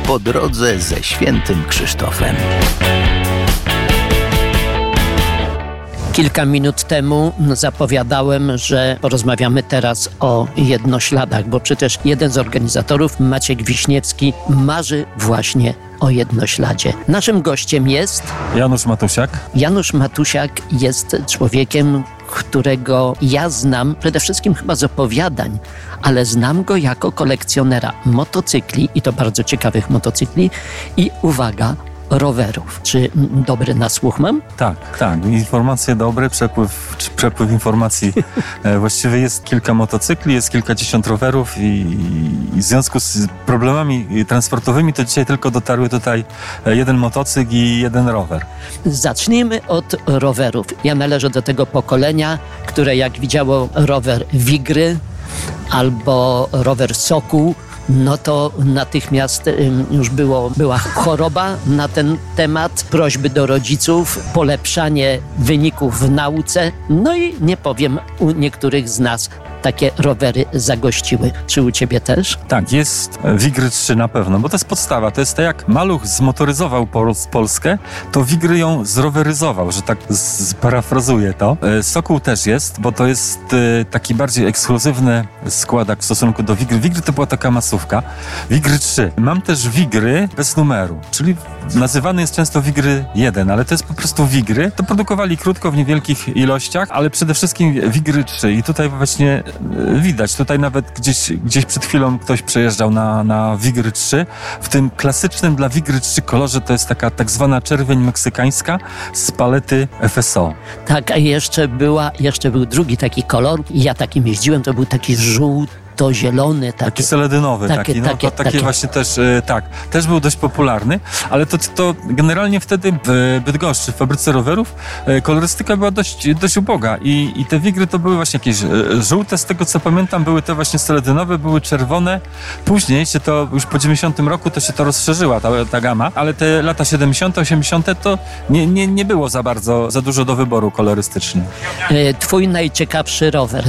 po drodze ze Świętym Krzysztofem. Kilka minut temu zapowiadałem, że porozmawiamy teraz o jednośladach, bo przecież jeden z organizatorów, Maciek Wiśniewski, marzy właśnie o jednośladzie. Naszym gościem jest Janusz Matusiak. Janusz Matusiak jest człowiekiem, którego ja znam przede wszystkim chyba z opowiadań, ale znam go jako kolekcjonera motocykli i to bardzo ciekawych motocykli i uwaga, rowerów. Czy dobry na słuch mam? Tak. Informacje dobre, przepływ informacji. Właściwie jest kilka motocykli, jest kilkadziesiąt rowerów i w związku z problemami transportowymi to dzisiaj tylko dotarły tutaj jeden motocykl i jeden rower. Zacznijmy od rowerów. Ja należę do tego pokolenia, które jak widziało rower Wigry albo rower Sokół, no to natychmiast już była choroba na ten temat, prośby do rodziców, polepszanie wyników w nauce. No i nie powiem, u niektórych z nas takie rowery zagościły. Czy u ciebie też? Tak, jest Wigry 3 na pewno, bo to jest podstawa. To jest tak jak Maluch zmotoryzował Polskę, to Wigry ją zroweryzował, że tak sparafrazuję to. Sokół też jest, bo to jest taki bardziej ekskluzywny składak w stosunku do Wigry. Wigry to była taka masówka. Wigry 3. Mam też Wigry bez numeru, czyli nazywany jest często Wigry 1, ale to jest po prostu Wigry. To produkowali krótko, w niewielkich ilościach, ale przede wszystkim Wigry 3 i tutaj właśnie widać, tutaj nawet gdzieś przed chwilą ktoś przejeżdżał na Wigry 3. W tym klasycznym dla Wigry 3 kolorze to jest taka tak zwana czerwień meksykańska z palety FSO. Tak, a jeszcze był drugi taki kolor i ja takim jeździłem, to był taki żółto-zielony. Taki seledynowy, takie właśnie też był dość popularny, ale to generalnie wtedy w Bydgoszczy, w fabryce rowerów, kolorystyka była dość uboga i te Wigry to były właśnie jakieś żółte, z tego co pamiętam, były te właśnie seledynowe, były czerwone. Później się to, już po 90 roku to się to rozszerzyła, ta gama, ale te lata 70., 80. to nie było za dużo do wyboru kolorystycznie. Twój najciekawszy rower,